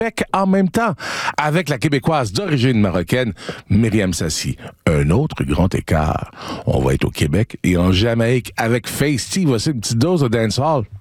en même temps avec la Québécoise d'origine marocaine, Myriam Sassi. Un autre grand écart. On va être au Québec et en Jamaïque avec Feisty. Voici une petite dose de dancehall.